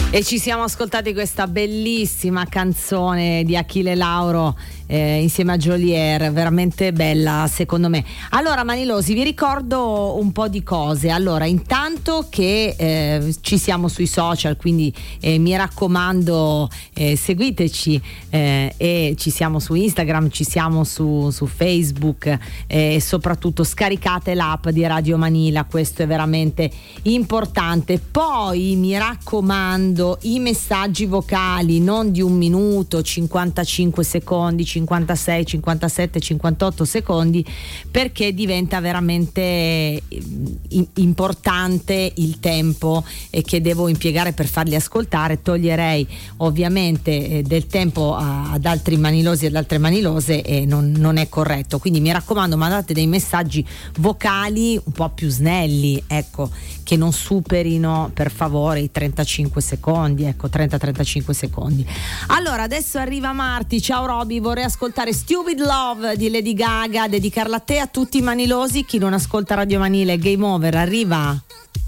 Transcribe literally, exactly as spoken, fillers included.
E ci siamo ascoltati questa bellissima canzone di Achille Lauro eh, insieme a Geolier, veramente bella secondo me. Allora Manilosi, vi ricordo un po' di cose. Allora, intanto che eh, ci siamo sui social, quindi eh, mi raccomando eh, seguiteci eh, e ci siamo su Instagram, ci siamo su, su Facebook eh, e soprattutto scaricate l'app di Radio Manila, questo è veramente importante. Poi mi raccomando i messaggi vocali non di un minuto, cinquantacinque secondi, cinquantasei, cinquantasette, cinquantotto secondi, perché diventa veramente importante il tempo che devo impiegare per farli ascoltare. Toglierei ovviamente del tempo ad altri manilosi e ad altre manilose e non, non è corretto, quindi mi raccomando, mandate dei messaggi vocali un po' più snelli, ecco, che non superino per favore i trentacinque secondi, ecco, trenta trentacinque secondi. Allora adesso arriva Marti. Ciao Roby, vorrei ascoltare Stupid Love di Lady Gaga, dedicarla a te, a tutti i manilosi. Chi non ascolta Radio Manile, game over, arriva.